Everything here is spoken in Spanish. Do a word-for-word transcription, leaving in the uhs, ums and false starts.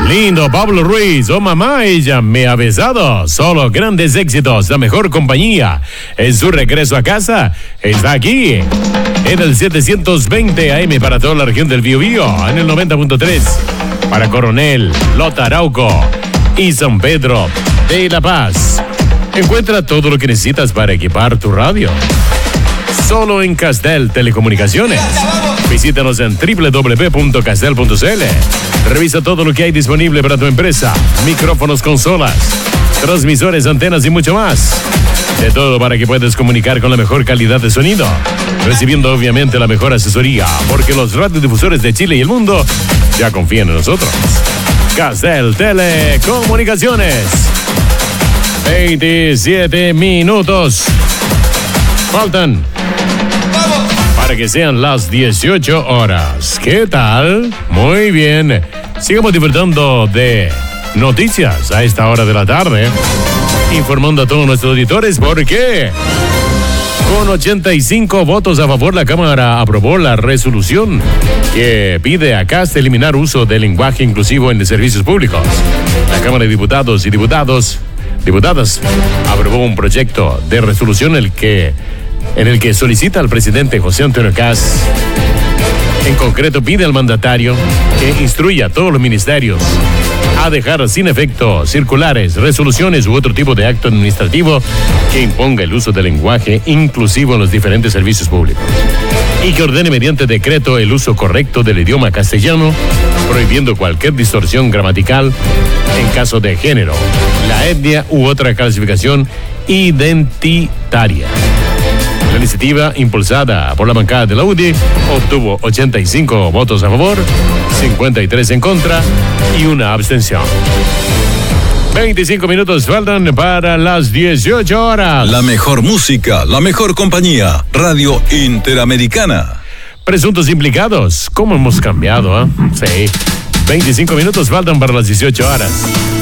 Lindo Pablo Ruiz, oh mamá, ella me ha besado. Solo grandes éxitos, la mejor compañía. En su regreso a casa, está aquí, en el setecientos veinte A M para toda la región del Biobío, en el noventa punto tres para Coronel, Lota Arauco y San Pedro de La Paz. Encuentra todo lo que necesitas para equipar tu radio. Solo en Castel Telecomunicaciones. Visítanos en doble u doble u doble u punto castel punto c l. Revisa todo lo que hay disponible para tu empresa. Micrófonos, consolas, transmisores, antenas y mucho más. De todo para que puedas comunicar con la mejor calidad de sonido, recibiendo obviamente la mejor asesoría, porque los radiodifusores de Chile y el mundo ya confían en nosotros. Castel Telecomunicaciones. veintisiete minutos. Faltan para que sean las dieciocho horas. ¿Qué tal? Muy bien. Sigamos disfrutando de noticias a esta hora de la tarde, informando a todos nuestros auditores porque con ochenta y cinco votos a favor la Cámara aprobó la resolución que pide a C A S eliminar uso del lenguaje inclusivo en servicios públicos. La Cámara de Diputados y Diputados Diputadas aprobó un proyecto de resolución el que, en el que solicita al presidente José Antonio Caz, en concreto pide al mandatario que instruya a todos los ministerios a dejar sin efecto circulares, resoluciones u otro tipo de acto administrativo que imponga el uso del lenguaje inclusivo en los diferentes servicios públicos y que ordene mediante decreto el uso correcto del idioma castellano, prohibiendo cualquier distorsión gramatical en caso de género, la etnia u otra clasificación identitaria. La iniciativa, impulsada por la bancada de la U D I, obtuvo ochenta y cinco votos a favor, cincuenta y tres en contra y una abstención. veinticinco minutos faltan para las dieciocho horas. La mejor música, la mejor compañía, Radio Interamericana. Presuntos implicados, ¿cómo hemos cambiado? ¿eh? Sí. veinticinco minutos faltan para las dieciocho horas.